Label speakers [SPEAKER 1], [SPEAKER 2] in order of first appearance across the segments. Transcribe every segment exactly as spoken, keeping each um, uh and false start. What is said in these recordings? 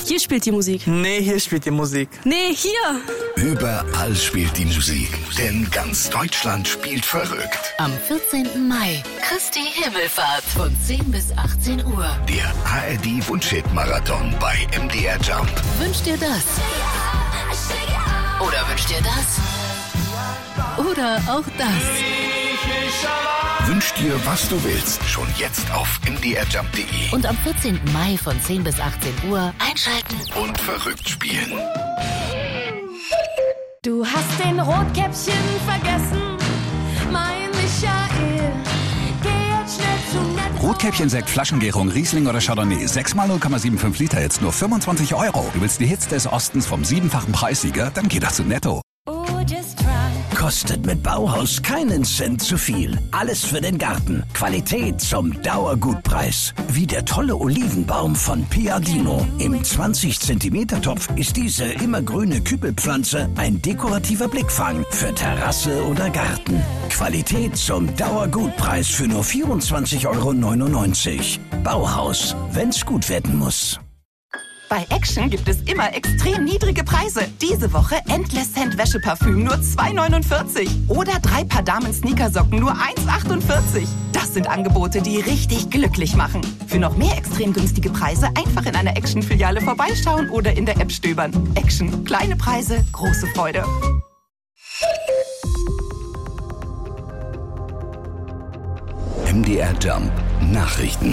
[SPEAKER 1] hier spielt die Musik.
[SPEAKER 2] Nee, hier spielt die Musik.
[SPEAKER 1] Nee, hier.
[SPEAKER 3] Überall spielt die Musik, denn ganz Deutschland spielt verrückt.
[SPEAKER 4] Am vierzehnten Mai, Christi Himmelfahrt von zehn bis achtzehn Uhr.
[SPEAKER 3] Der A R D-Wunschhit-Marathon bei M D R Jump.
[SPEAKER 4] Wünscht dir das? Oder wünscht dir das? Oder auch das?
[SPEAKER 3] Wünsch dir, was du willst, schon jetzt auf m d r jump punkt d e.
[SPEAKER 4] Und am vierzehnten Mai von zehn bis achtzehn Uhr einschalten
[SPEAKER 3] und verrückt spielen.
[SPEAKER 5] Du hast den Rotkäppchen vergessen, mein Michael. Geh jetzt schnell zu Netto.
[SPEAKER 6] Rotkäppchen-Sekt, Flaschengärung, Riesling oder Chardonnay. sechs mal null Komma fünfundsiebzig Liter, jetzt nur fünfundzwanzig Euro. Du willst die Hits des Ostens vom siebenfachen Preissieger? Dann geh doch zu Netto.
[SPEAKER 5] Oh, just try.
[SPEAKER 7] Kostet mit Bauhaus keinen Cent zu viel. Alles für den Garten. Qualität zum Dauergutpreis. Wie der tolle Olivenbaum von Piadino. Im zwanzig Zentimeter Topf ist diese immergrüne Kübelpflanze ein dekorativer Blickfang für Terrasse oder Garten. Qualität zum Dauergutpreis für nur vierundzwanzig Euro neunundneunzig. Bauhaus, wenn's gut werden muss.
[SPEAKER 8] Bei Action gibt es immer extrem niedrige Preise. Diese Woche Endless Scent Wäscheparfüm nur zwei neunundvierzig. Oder drei Paar Damen-Sneakersocken nur eins achtundvierzig. Das sind Angebote, die richtig glücklich machen. Für noch mehr extrem günstige Preise einfach in einer Action-Filiale vorbeischauen oder in der App stöbern. Action. Kleine Preise, große Freude.
[SPEAKER 3] M D R Jump Nachrichten.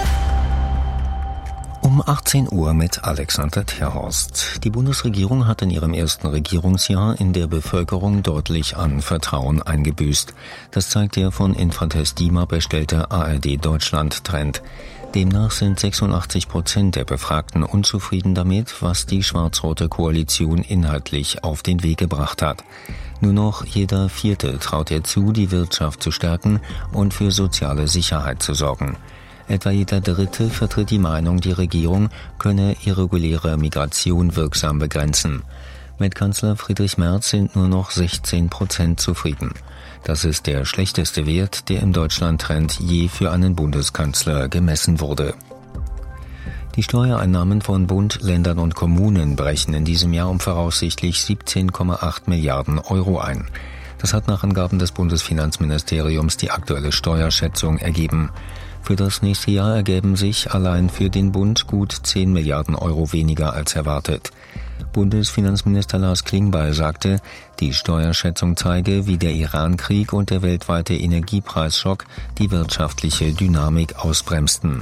[SPEAKER 9] Um achtzehn Uhr mit Alexander Terhorst. Die Bundesregierung hat in ihrem ersten Regierungsjahr in der Bevölkerung deutlich an Vertrauen eingebüßt. Das zeigt der von Infratest DIMAP erstellte A R D Deutschland-Trend. Demnach sind sechsundachtzig Prozent der Befragten unzufrieden damit, was die schwarz-rote Koalition inhaltlich auf den Weg gebracht hat. Nur noch jeder Vierte traut ihr zu, die Wirtschaft zu stärken und für soziale Sicherheit zu sorgen. Etwa jeder Dritte vertritt die Meinung, die Regierung könne irreguläre Migration wirksam begrenzen. Mit Kanzler Friedrich Merz sind nur noch sechzehn Prozent zufrieden. Das ist der schlechteste Wert, der im Deutschland-Trend je für einen Bundeskanzler gemessen wurde. Die Steuereinnahmen von Bund, Ländern und Kommunen brechen in diesem Jahr um voraussichtlich siebzehn Komma acht Milliarden Euro ein. Das hat nach Angaben des Bundesfinanzministeriums die aktuelle Steuerschätzung ergeben. Für das nächste Jahr ergeben sich allein für den Bund gut zehn Milliarden Euro weniger als erwartet. Bundesfinanzminister Lars Klingbeil sagte, die Steuerschätzung zeige, wie der Iran-Krieg und der weltweite Energiepreisschock die wirtschaftliche Dynamik ausbremsten.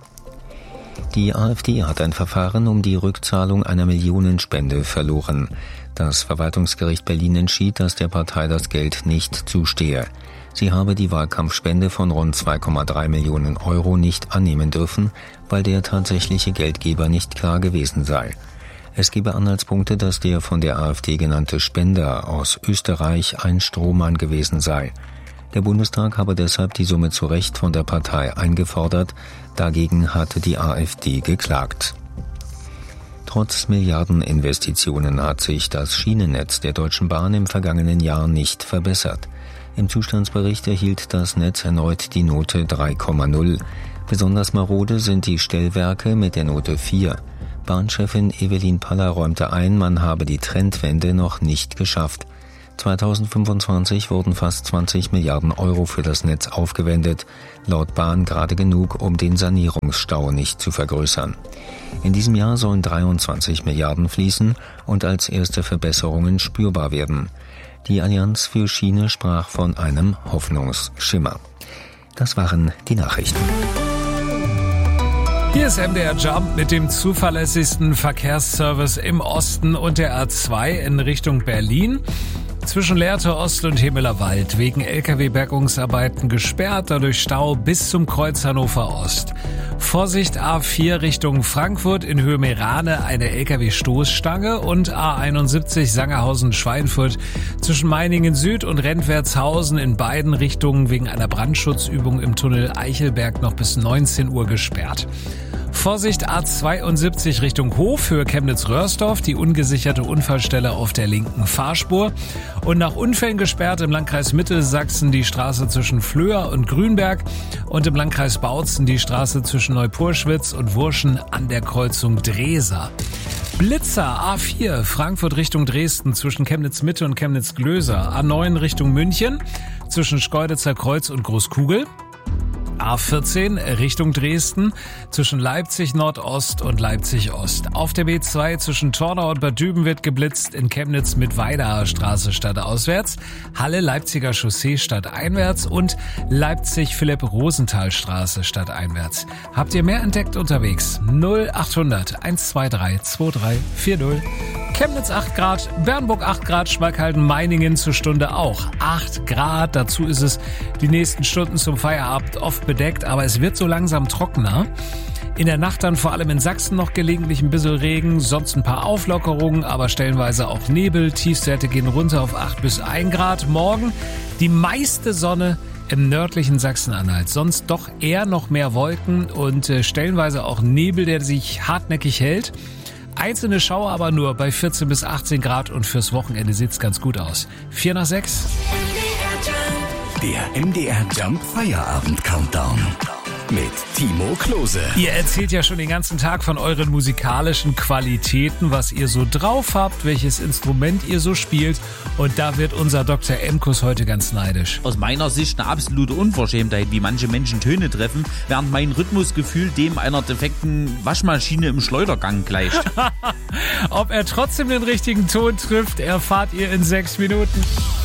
[SPEAKER 9] Die AfD hat ein Verfahren um die Rückzahlung einer Millionenspende verloren. Das Verwaltungsgericht Berlin entschied, dass der Partei das Geld nicht zustehe. Sie habe die Wahlkampfspende von rund zwei Komma drei Millionen Euro nicht annehmen dürfen, weil der tatsächliche Geldgeber nicht klar gewesen sei. Es gebe Anhaltspunkte, dass der von der AfD genannte Spender aus Österreich ein Strohmann gewesen sei. Der Bundestag habe deshalb die Summe zu Recht von der Partei eingefordert. Dagegen hatte die AfD geklagt. Trotz Milliardeninvestitionen hat sich das Schienennetz der Deutschen Bahn im vergangenen Jahr nicht verbessert. Im Zustandsbericht erhielt das Netz erneut die Note drei Komma null. Besonders marode sind die Stellwerke mit der Note vier. Bahnchefin Evelyn Paller räumte ein, man habe die Trendwende noch nicht geschafft. zweitausendfünfundzwanzig wurden fast zwanzig Milliarden Euro für das Netz aufgewendet, laut Bahn gerade genug, um den Sanierungsstau nicht zu vergrößern. In diesem Jahr sollen dreiundzwanzig Milliarden fließen und als erste Verbesserungen spürbar werden. Die Allianz für Schiene sprach von einem Hoffnungsschimmer. Das waren die Nachrichten.
[SPEAKER 10] Hier ist M D R Jump mit dem zuverlässigsten Verkehrsservice im Osten und der A zwei in Richtung Berlin. Zwischen Lehrte Ost und Hemeler Wald wegen L K W-Bergungsarbeiten gesperrt, dadurch Stau bis zum Kreuz Hannover Ost. Vorsicht A vier Richtung Frankfurt in Höhe Meerane eine L K W-Stoßstange und A einundsiebzig Sangerhausen-Schweinfurt zwischen Meiningen Süd und Rentwertshausen in beiden Richtungen wegen einer Brandschutzübung im Tunnel Eichelberg noch bis neunzehn Uhr gesperrt. Vorsicht A zweiundsiebzig Richtung Hof, Höhe Chemnitz-Röhrsdorf, die ungesicherte Unfallstelle auf der linken Fahrspur. Und nach Unfällen gesperrt im Landkreis Mittelsachsen die Straße zwischen Flöhr und Grünberg und im Landkreis Bautzen die Straße zwischen Neupurschwitz und Wurschen an der Kreuzung Dresa. Blitzer A vier, Frankfurt Richtung Dresden zwischen Chemnitz-Mitte und Chemnitz-Glöser. A neun Richtung München zwischen Schkeuditzer Kreuz und Großkugel. A vierzehn Richtung Dresden zwischen Leipzig Nordost und Leipzig Ost. Auf der B zwei zwischen Tornau und Bad Düben wird geblitzt, in Chemnitz mit Weidaer Straße stadtauswärts, Halle Leipziger Chaussee stadteinwärts und Leipzig Philipp-Rosenthal Straße stadteinwärts. Habt ihr mehr entdeckt unterwegs? null achthundert eins zwei drei zwei drei vier null. Chemnitz acht Grad, Bernburg acht Grad, Schmalkalden, Meiningen zur Stunde auch acht Grad. Dazu ist es die nächsten Stunden zum Feierabend oft bedeckt, aber es wird so langsam trockener. In der Nacht dann vor allem in Sachsen noch gelegentlich ein bisschen Regen, sonst ein paar Auflockerungen, aber stellenweise auch Nebel. Tiefstwerte gehen runter auf acht bis ein Grad. Morgen die meiste Sonne im nördlichen Sachsen-Anhalt. Sonst doch eher noch mehr Wolken und äh, stellenweise auch Nebel, der sich hartnäckig hält. Einzelne Schauer aber nur bei vierzehn bis achtzehn Grad und fürs Wochenende sieht's ganz gut aus. vier nach sechs.
[SPEAKER 3] Der M D R Jump Feierabend Countdown mit Timo Klose.
[SPEAKER 10] Ihr erzählt ja schon den ganzen Tag von euren musikalischen Qualitäten, was ihr so drauf habt, welches Instrument ihr so spielt. Und da wird unser Doktor Emkus heute ganz neidisch.
[SPEAKER 1] Aus meiner Sicht eine absolute Unverschämtheit, wie manche Menschen Töne treffen, während mein Rhythmusgefühl dem einer defekten Waschmaschine im Schleudergang gleicht.
[SPEAKER 10] Ob er trotzdem den richtigen Ton trifft, erfahrt ihr in sechs Minuten.